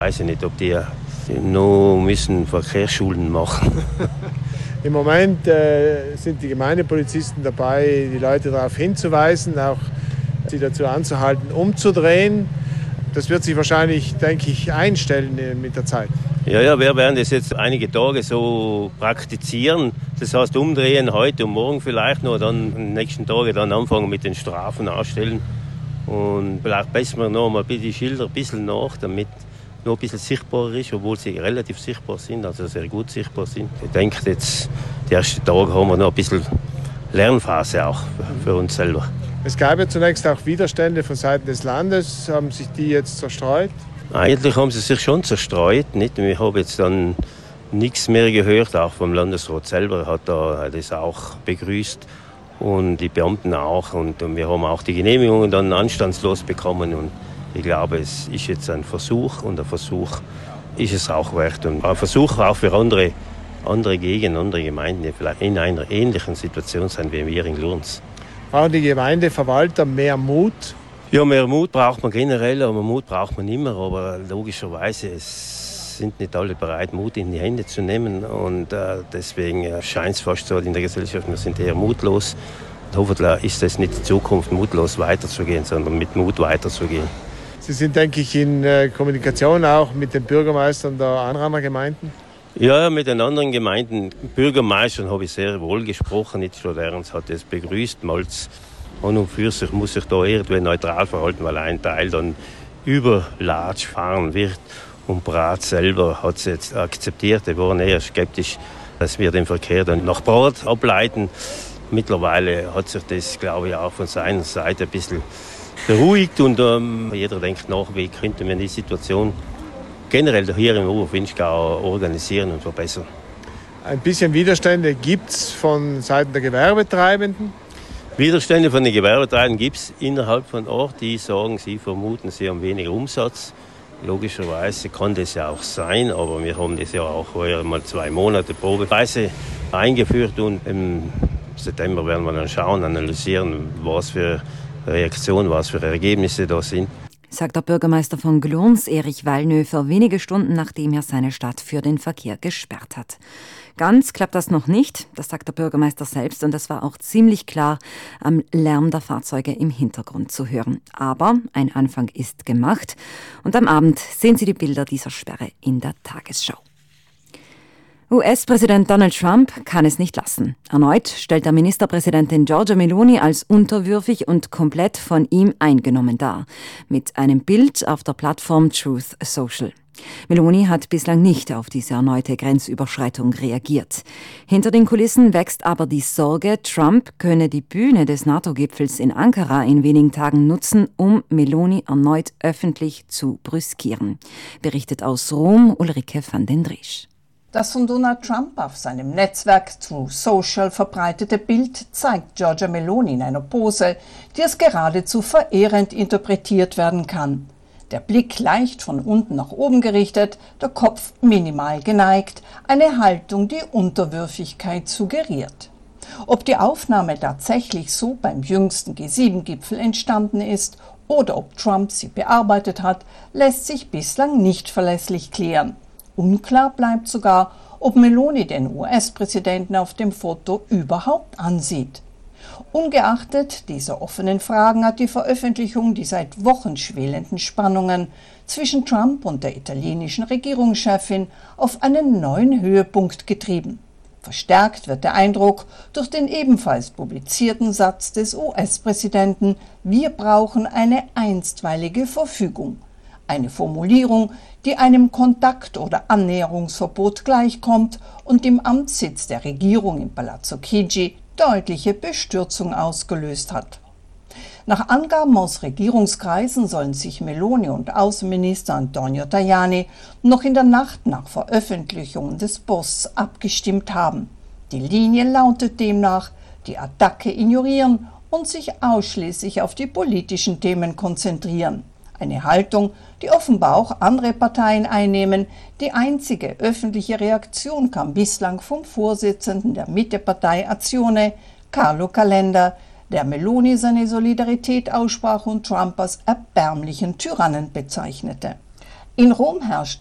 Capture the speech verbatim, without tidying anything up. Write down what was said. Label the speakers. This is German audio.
Speaker 1: Ich weiß nicht, ob die noch müssen Verkehrsschulen machen.
Speaker 2: Im Moment äh, sind die Gemeindepolizisten dabei, die Leute darauf hinzuweisen, auch sie dazu anzuhalten, umzudrehen. Das wird sich wahrscheinlich, denke ich, einstellen mit der Zeit.
Speaker 1: Ja, ja, wir werden das jetzt einige Tage so praktizieren. Das heißt, umdrehen heute und morgen vielleicht noch, dann in den nächsten Tagen dann anfangen mit den Strafen ausstellen. Und vielleicht bessern wir noch mal die Schilder ein bisschen nach, damit noch ein bisschen sichtbarer ist, obwohl sie relativ sichtbar sind, also sehr gut sichtbar sind. Ich denke, jetzt die ersten Tage haben wir noch ein bisschen Lernphase auch für uns selber.
Speaker 2: Es gab ja zunächst auch Widerstände von Seiten des Landes. Haben sich die jetzt zerstreut?
Speaker 1: Eigentlich haben sie sich schon zerstreut. Nicht? Ich habe jetzt dann nichts mehr gehört, auch vom Landesrat selber hat er das auch begrüßt und die Beamten auch. Und wir haben auch die Genehmigungen dann anstandslos bekommen. Und ich glaube, es ist jetzt ein Versuch und ein Versuch ist es auch wert. Und ein Versuch auch für andere, andere Gegenden, andere Gemeinden, die vielleicht in einer ähnlichen Situation sind wie wir in Lurns.
Speaker 2: Brauchen die Gemeindeverwalter mehr Mut?
Speaker 1: Ja, mehr Mut braucht man generell, aber Mut braucht man immer. Aber logischerweise es sind nicht alle bereit, Mut in die Hände zu nehmen. Und äh, deswegen äh, scheint es fast so in der Gesellschaft, wir sind eher mutlos. Und hoffentlich ist es nicht die Zukunft, mutlos weiterzugehen, sondern mit Mut weiterzugehen.
Speaker 2: Sie sind, denke ich, in äh, Kommunikation auch mit den Bürgermeistern der anderen Gemeinden?
Speaker 1: Ja, mit den anderen Gemeinden, Bürgermeistern habe ich sehr wohl gesprochen. Nicht schon Ernst hat es begrüßt. Malz an und für sich muss sich da irgendwie neutral verhalten, weil ein Teil dann über Latsch fahren wird. Und Brat selber hat es jetzt akzeptiert. Die waren eher skeptisch, dass wir den Verkehr dann nach Brat ableiten. Mittlerweile hat sich das, glaube ich, auch von seiner Seite ein bisschen beruhigt. Und ähm, jeder denkt nach, wie könnte man die Situation generell hier im Oberfinchgau organisieren und verbessern.
Speaker 2: Ein bisschen Widerstände gibt es von Seiten der Gewerbetreibenden?
Speaker 1: Widerstände von den Gewerbetreibenden gibt es innerhalb von Ort, die sagen, sie vermuten, sie haben weniger Umsatz. Logischerweise kann das ja auch sein, aber wir haben das ja auch heuer mal zwei Monate probeweise eingeführt und im September werden wir dann schauen, analysieren, was für Reaktionen, was für Ergebnisse da sind.
Speaker 3: Sagt der Bürgermeister von Glurns, Erich Wallnöfer, wenige Stunden nachdem er seine Stadt für den Verkehr gesperrt hat. Ganz klappt das noch nicht, das sagt der Bürgermeister selbst, und das war auch ziemlich klar am Lärm der Fahrzeuge im Hintergrund zu hören. Aber ein Anfang ist gemacht und am Abend sehen Sie die Bilder dieser Sperre in der Tagesschau. U S-Präsident Donald Trump kann es nicht lassen. Erneut stellt er Ministerpräsidentin Giorgia Meloni als unterwürfig und komplett von ihm eingenommen dar. Mit einem Bild auf der Plattform Truth Social. Meloni hat bislang nicht auf diese erneute Grenzüberschreitung reagiert. Hinter den Kulissen wächst aber die Sorge, Trump könne die Bühne des NATO-Gipfels in Ankara in wenigen Tagen nutzen, um Meloni erneut öffentlich zu brüskieren. Berichtet aus Rom Ulrike van den Driesch.
Speaker 4: Das von Donald Trump auf seinem Netzwerk Truth Social verbreitete Bild zeigt Giorgia Meloni in einer Pose, die als geradezu verehrend interpretiert werden kann. Der Blick leicht von unten nach oben gerichtet, der Kopf minimal geneigt, eine Haltung, die Unterwürfigkeit suggeriert. Ob die Aufnahme tatsächlich so beim jüngsten G sieben Gipfel entstanden ist oder ob Trump sie bearbeitet hat, lässt sich bislang nicht verlässlich klären. Unklar bleibt sogar, ob Meloni den U S-Präsidenten auf dem Foto überhaupt ansieht. Ungeachtet dieser offenen Fragen hat die Veröffentlichung die seit Wochen schwelenden Spannungen zwischen Trump und der italienischen Regierungschefin auf einen neuen Höhepunkt getrieben. Verstärkt wird der Eindruck durch den ebenfalls publizierten Satz des U S-Präsidenten: Wir brauchen eine einstweilige Verfügung. Eine Formulierung, die einem Kontakt- oder Annäherungsverbot gleichkommt und im Amtssitz der Regierung in Palazzo Chigi deutliche Bestürzung ausgelöst hat. Nach Angaben aus Regierungskreisen sollen sich Meloni und Außenminister Antonio Tajani noch in der Nacht nach Veröffentlichung des Posts abgestimmt haben. Die Linie lautet demnach: die Attacke ignorieren und sich ausschließlich auf die politischen Themen konzentrieren. Eine Haltung, die offenbar auch andere Parteien einnehmen. Die einzige öffentliche Reaktion kam bislang vom Vorsitzenden der Mittepartei Azione, Carlo Calenda, der Meloni seine Solidarität aussprach und Trump als erbärmlichen Tyrannen bezeichnete. In Rom herrscht